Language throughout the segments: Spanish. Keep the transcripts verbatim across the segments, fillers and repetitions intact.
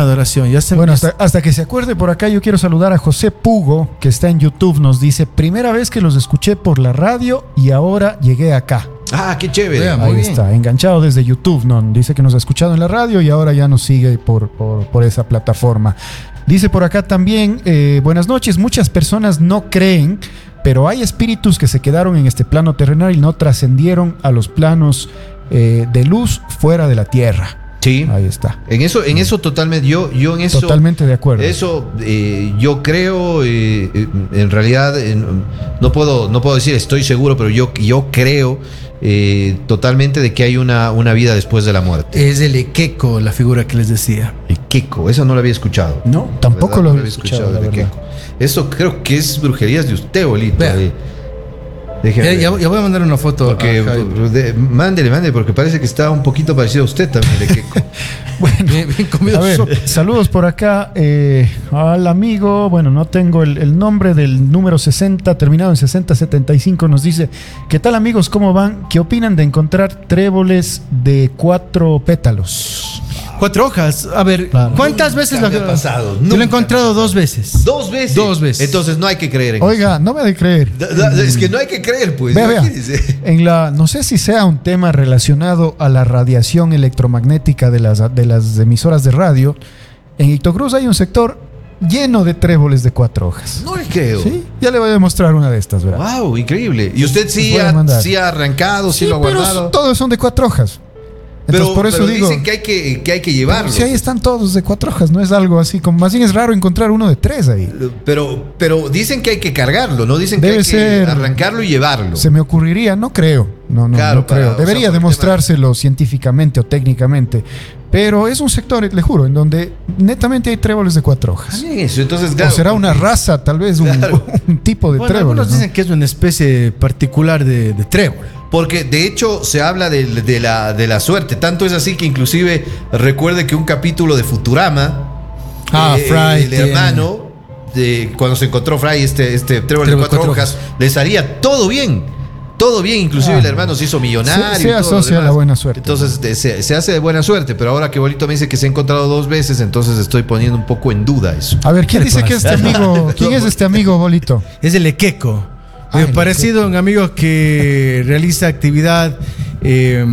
adoración. Ya se bueno, hasta, hasta que se acuerde por acá, yo quiero saludar a José Pugo, que está en YouTube. Nos dice, primera vez que los escuché por la radio y ahora llegué acá. Ah, qué chévere. Vea, Ahí muy bien. está, enganchado desde YouTube, ¿no? Dice que nos ha escuchado en la radio y ahora ya nos sigue por, por, por esa plataforma. Dice por acá también, eh, buenas noches, muchas personas no creen, pero hay espíritus que se quedaron en este plano terrenal y no trascendieron a los planos eh, de luz fuera de la tierra. Sí. Ahí está. En eso, en eso totalmente, yo, yo en eso. Totalmente de acuerdo. Eso eh, yo creo, eh, eh, en realidad, eh, no puedo, no puedo decir estoy seguro, pero yo, yo creo eh, totalmente de que hay una, una vida después de la muerte. Es el Ekeko, la figura que les decía. El Keko, eso no lo había escuchado. No, tampoco ¿Verdad? lo No había escuchado, la de verdad. Keko. Eso creo que es brujerías de usted, bolito. Vea. Eh, déjeme Ya, ver. ya- ya voy a mandar una foto. Porque, a Javi. de- mándele, mándele, porque parece que está un poquito parecido a usted también, de Keko. Bueno, Bien, bien comido. a ver, saludos por acá eh, al amigo, bueno, no tengo el, el nombre del número sesenta, terminado en sesenta setenta y cinco, nos dice, ¿qué tal amigos? ¿Cómo van? ¿Qué opinan de encontrar tréboles de cuatro pétalos? Cuatro hojas. A ver, Claro. ¿cuántas veces lo me ha pasado, Yo lo nunca he me ha encontrado pasado. dos veces. Dos veces. Dos veces. Entonces no hay que creer en Oiga, no me ha de creer. eso. Da- da- es que no hay que creer, pues. Vea, vea, imagínese. en la, no sé si sea un tema relacionado a la radiación electromagnética de las, de las emisoras de radio. En Ictocruz hay un sector lleno de tréboles de cuatro hojas. No le creo. Sí, ya le voy a demostrar una de estas, ¿verdad? Wow, increíble. Y usted Les sí voy a ha, mandar. sí ha arrancado, sí, Sí, lo ha pero guardado. todos son de cuatro hojas. Entonces, Pero, por eso pero digo. dicen que hay que, que hay que llevarlo. Si ahí están todos de cuatro hojas, no es algo así como. Más bien es raro encontrar uno de tres ahí. Pero, pero dicen que hay que cargarlo, ¿no? Dicen Debe que hay ser- que arrancarlo y llevarlo. Se me ocurriría, no creo. No, no, Claro, no para- creo. o sea, Debería por el demostrárselo científicamente o técnicamente. Pero es un sector, le juro, en donde netamente hay tréboles de cuatro hojas. También eso, entonces, claro. O será una raza, tal vez, un, Claro. un tipo de Bueno, tréboles. algunos ¿no? dicen que es una especie particular de, de trébol. Porque de hecho se habla de, de la, de la suerte. Tanto es así que inclusive recuerde que un capítulo de Futurama, Ah, eh, Fry el tiene- hermano, de, cuando se encontró Fry, este, este trébol de Trébol de cuatro cuatro hojas, le salía todo bien. Todo bien, inclusive Ah, el hermano se hizo millonario. se- se y todo lo asocia a la demás. buena suerte. Entonces de- se, se hace de buena suerte, pero ahora que Bolito me dice que se ha encontrado dos veces, entonces estoy poniendo un poco en duda eso. A ver, ¿quién ¿Qué le dice que este pasa? amigo? ¿Quién es este amigo, Bolito? Es el Ekeko. Ah, Eh, el parecido a un amigo que realiza actividad eh,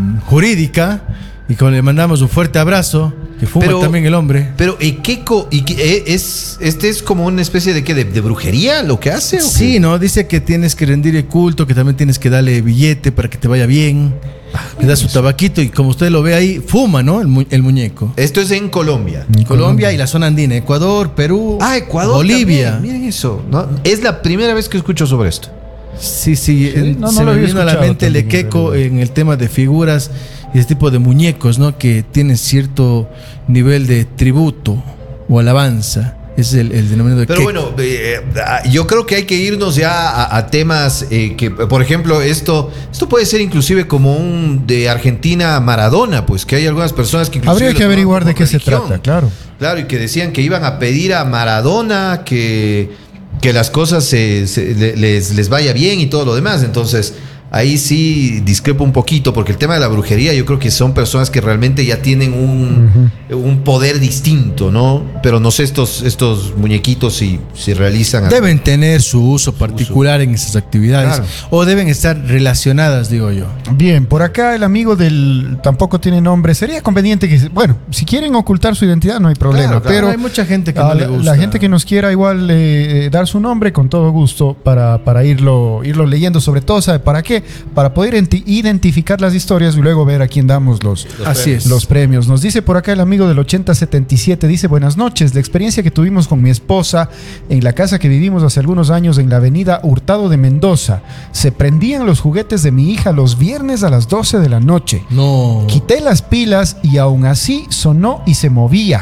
jurídica y con le mandamos un fuerte abrazo, que fuma Pero- también el hombre. Pero Ekeko, ¿y qué- eh, es, este es como una especie de qué, de, de brujería lo que hace. ¿o qué? Sí, ¿no? Dice que tienes que rendir el culto, que también tienes que darle billete para que te vaya bien. Le da su tabaquito y como usted lo ve ahí, fuma, ¿no? El, mu- el muñeco. Esto es en Colombia. Colombia y la zona andina, Ecuador, Perú, Ah, Ecuador. Bolivia. también. Miren eso. ¿no? Es la primera vez que escucho sobre esto. Sí, sí, Sí, en- no, no se lo me había vino a la escuchado mente el también, en Ekeko realidad. en el tema de figuras y ese tipo de muñecos, ¿no? Que tienen cierto nivel de tributo o alabanza. Ese es el, el denominador de Pero Ekeko. bueno, eh, ah, yo creo que hay que irnos ya a, a temas eh, que, por ejemplo, esto, esto puede ser inclusive como un de Argentina a Maradona, pues que hay algunas personas que inclusive Habría lo que toman averiguar como de qué se religión. trata, claro. Claro, y que decían que iban a pedir a Maradona que, que las cosas se, se- le- les, les vaya bien y todo lo demás. Entonces, ahí sí discrepo un poquito, porque el tema de la brujería, yo creo que son personas que realmente ya tienen un, un poder distinto, ¿no? Pero no sé estos, estos muñequitos si, si realizan. Deben tener su uso particular en esas actividades Claro. o deben estar relacionadas, digo yo. Bien, por acá el amigo del tampoco tiene nombre. Sería conveniente que, bueno, si quieren ocultar su identidad no hay problema, Claro, claro. pero hay mucha gente que a no le la, gusta. la gente que nos quiera igual eh, dar su nombre con todo gusto para, para irlo, irlo leyendo, sobre todo, ¿sabe para qué? Para poder enti- identificar las historias y luego ver a quién damos los, Así es. los premios. Nos dice por acá el amigo del ochenta setenta y siete, dice, buenas noches, la experiencia que tuvimos con mi esposa en la casa que vivimos hace algunos años en la avenida Hurtado de Mendoza. Se prendían los juguetes de mi hija los viernes a las doce de la noche. No. Quité las pilas y aún así sonó y se movía.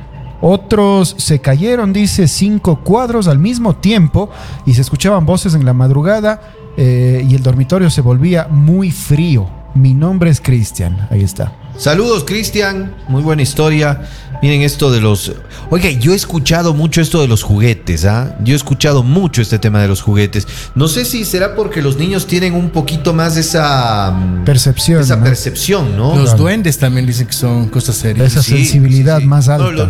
Otros se cayeron, dice, cinco cuadros al mismo tiempo y se escuchaban voces en la madrugada eh, y el dormitorio se volvía muy frío. Mi nombre es Cristian. Ahí está. Saludos, Cristian. Muy buena historia. Miren esto de los... Oiga, yo he escuchado mucho esto de los juguetes, ¿ah? Yo he escuchado mucho este tema de los juguetes. No sé si será porque los niños tienen un poquito más de esa... mm, Percepción. esa ¿no? percepción, ¿no? Los Claro. duendes también dicen que son cosas serias. Esa Sí, sensibilidad sí, sí. más No, alta. lo-